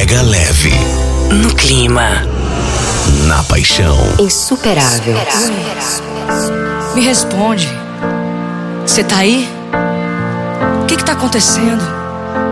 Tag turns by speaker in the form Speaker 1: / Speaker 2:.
Speaker 1: Pega leve.
Speaker 2: No clima.
Speaker 1: Na paixão.
Speaker 3: Insuperável.
Speaker 2: Me responde. Você tá aí? O que tá acontecendo?